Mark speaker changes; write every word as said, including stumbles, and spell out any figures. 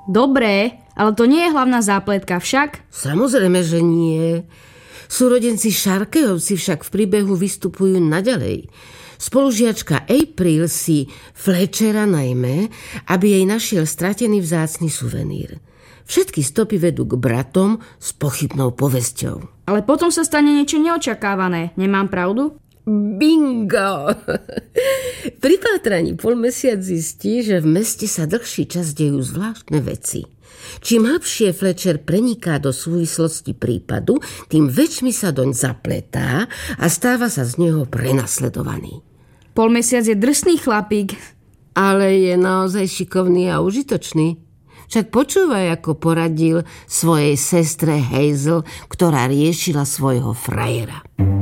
Speaker 1: Dobré, ale to nie je hlavná zápletka však.
Speaker 2: Samozrejme, že nie. Súrodenci Šarkejovci však v príbehu vystupujú naďalej. Spolužiačka April si Fletchera najmä, aby jej našiel stratený vzácny suvenír. Všetky stopy vedú k bratom s pochybnou povesťou.
Speaker 1: Ale potom sa stane niečo neočakávané. Nemám pravdu?
Speaker 2: Bingo! Pri pátraní Polmesiac zistí, že v meste sa dlhší čas dejú zvláštne veci. Čím hlbšie Fletcher preniká do súvislosti prípadu, tým väčšmi sa doň zapletá a stáva sa z neho prenasledovaný.
Speaker 1: Polmesiac je drsný chlapík.
Speaker 2: Ale je naozaj šikovný a užitočný. Však počúvaj, ako poradil svojej sestre Hazel, ktorá riešila svojho frajera.